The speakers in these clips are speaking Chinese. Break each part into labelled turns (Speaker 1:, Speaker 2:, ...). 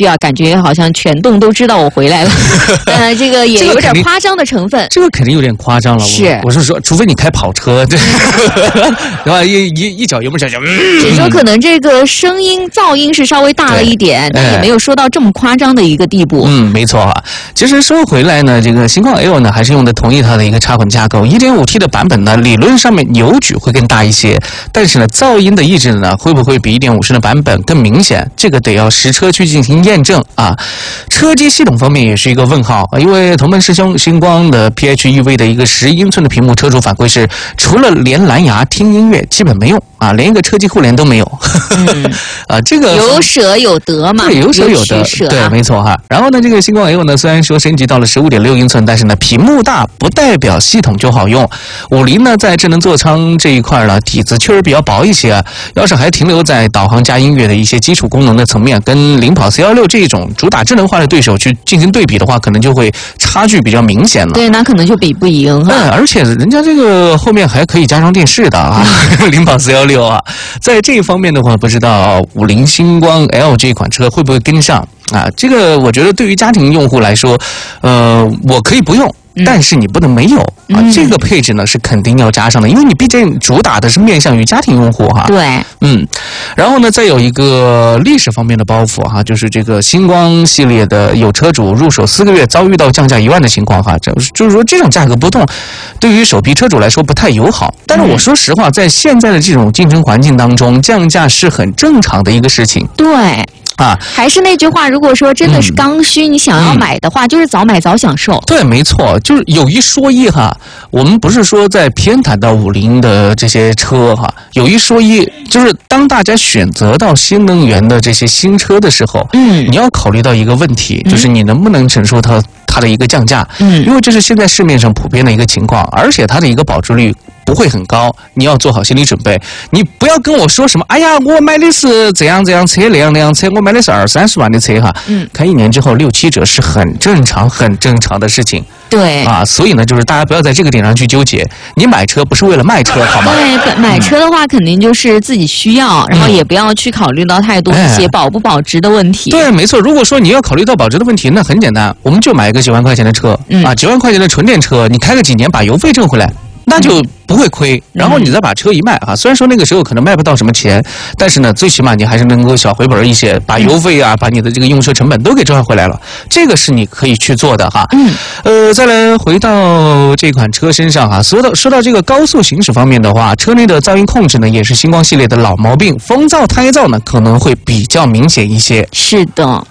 Speaker 1: 区啊，感觉好像全栋都知道我回来了。这个也有点夸张的成分。
Speaker 2: 这个肯定有点夸张了。我是说，除非你开跑车，对吧？一脚油门下去，
Speaker 1: 只说可能这个声音噪音是稍微大了一点，但也没有说到这么夸张的一个地步。
Speaker 2: 没错啊。其实说回来呢，这个星光 L 呢还是用的同意它的一个插混架构 ，1.5T 的版本呢，理论上面扭矩会更大一些，但是呢，噪音的抑制呢，会不会比1.5升的版本更明显？这个得要实车去进行验证啊。车机系统方面也是一个问号，因为同门师兄星光的 PHEV 的一个11英寸的屏幕，车主反馈是除了连蓝牙听音乐基本没用啊，连一个车机互联都没有。这个
Speaker 1: 有舍有得嘛，
Speaker 2: 对，有舍有得，对，没错哈。然后呢，这个星光 L 呢，虽然说升级到了15.6英寸，但是呢，屏幕大不代表系统就好用。50呢，在智能座舱这一块呢，底子确实比较薄一些，要是还停留在导航加音乐的一些基础功能的层面，跟领跑 C16这种主打智能化的对手去进行对比的话，可能就会差距比较明显了。
Speaker 1: 对，那可能就比不赢哈。
Speaker 2: 而且人家这个后面还可以加装电视的啊，领跑 C16啊，在这一方面的话，不知道50星光 L 这款车会不会跟上啊？这个我觉得对于家庭用户来说，我可以不用。但是你不能没有啊，这个配置呢是肯定要加上的，因为你毕竟主打的是面向于家庭用户哈。
Speaker 1: 对，
Speaker 2: 然后呢，再有一个历史方面的包袱哈，就是这个星光系列的有车主入手4个月遭遇到降价1万的情况哈，就是说这种价格波动对于首批车主来说不太友好。但是我说实话，在现在的这种竞争环境当中，降价是很正常的一个事情。
Speaker 1: 对。
Speaker 2: 啊，
Speaker 1: 还是那句话，如果说真的是刚需，你想要买的话，就是早买早享受。
Speaker 2: 对，没错，就是有一说一哈，我们不是说在偏袒到50的这些车哈，有一说一，就是当大家选择到新能源的这些新车的时候，你要考虑到一个问题，就是你能不能承受它的一个降价，因为这是现在市面上普遍的一个情况，而且它的一个保值率不会很高，你要做好心理准备。你不要跟我说什么，哎呀，我买的是这样车，那样车，我买的是20-30万的车哈，开1年之后6-7折是很正常的事情。
Speaker 1: 对
Speaker 2: 啊，所以呢，就是大家不要在这个点上去纠结。你买车不是为了卖车，好吗？
Speaker 1: 对，买车的话肯定就是自己需要，然后也不要去考虑到太多一些保不保值的问题。
Speaker 2: 对，没错。如果说你要考虑到保值的问题，那很简单，我们就买一个几万块钱的车，几万块钱的纯电车，你开个几年把油费挣回来，那就不会亏。然后你再把车一卖啊，虽然说那个时候可能卖不到什么钱，但是呢，最起码你还是能够小回本一些，把油费啊，把你的这个用车成本都给赚回来了，这个是你可以去做的哈。再来回到这款车身上哈，说到这个高速行驶方面的话，车内的噪音控制呢也是星光系列的老毛病，风噪、胎噪呢可能会比较明显一些。
Speaker 1: 是的。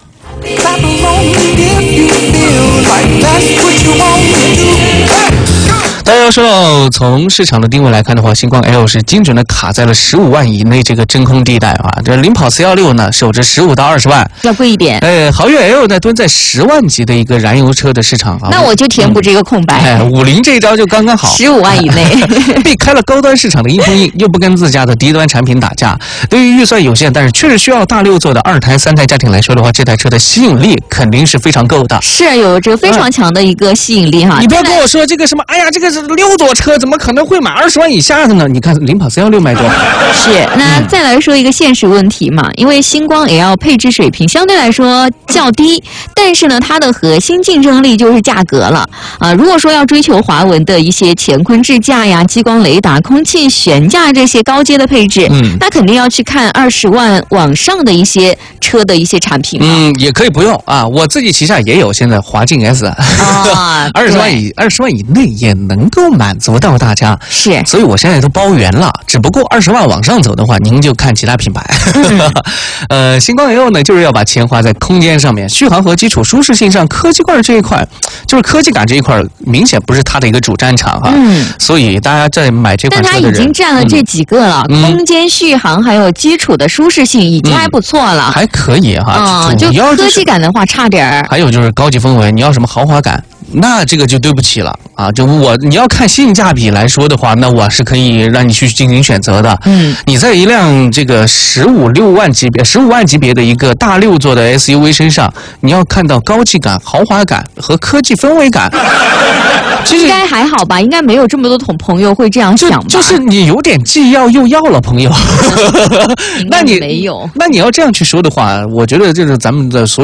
Speaker 2: 大家要说到从市场的定位来看的话，星光 L 是精准的卡在了15万以内这个真空地带啊。这领跑 C16 呢，守着15到20万，
Speaker 1: 要贵一点。
Speaker 2: 豪越 L 呢蹲在10万级的一个燃油车的市场啊。
Speaker 1: 那我就填补这个空白。
Speaker 2: 50这一招就刚刚好
Speaker 1: ，15万以内，
Speaker 2: 避开了高端市场的硬碰硬，又不跟自家的低端产品打架。对于预算有限但是确实需要大6座的2胎、3胎家庭来说的话，这台车的吸引力肯定是非常够的。
Speaker 1: 是有着非常强的一个吸引力哈。
Speaker 2: 你不要跟我说这个什么，哎呀，这个是6座车，怎么可能会买20万以下的呢？你看领跑C16卖多少？
Speaker 1: 是，那再来说一个现实问题嘛，因为星光 L 配置水平相对来说较低，但是呢，它的核心竞争力就是价格了啊。如果说要追求华文的一些乾坤智驾呀、激光雷达、空气悬架这些高阶的配置，那肯定要去看20万往上的一些车的一些产品。
Speaker 2: 也可以不用啊，我自己旗下也有，现在华劲 S 啊，20万以内也能够满足到大家。
Speaker 1: 是，
Speaker 2: 所以我现在都包圆了，只不过20万往上走的话，您就看其他品牌。星光 L 呢，就是要把钱花在空间上面，续航和基础舒适性上，科技感这一块，就是科技感这一块，明显不是它的一个主战场哈。所以大家在买这款车的人，
Speaker 1: 但它已经占了这几个了，空间、续航还有基础的舒适性已经还不错了，
Speaker 2: 还可以哈。
Speaker 1: 就科技感的话差点儿。
Speaker 2: 还有就是高级氛围，你要什么豪华感？那这个就对不起了啊！你要看性价比来说的话，那我是可以让你去进行选择的。你在一辆这个15万级别的一个大6座的 SUV 身上，你要看到高级感、豪华感和科技氛围感。其实
Speaker 1: 应该还好吧，应该没有这么多朋友会这样想吧？
Speaker 2: 就是你有点既要又要了，朋友。
Speaker 1: 那你没有？
Speaker 2: 那你要这样去说的话，我觉得就是咱们的所有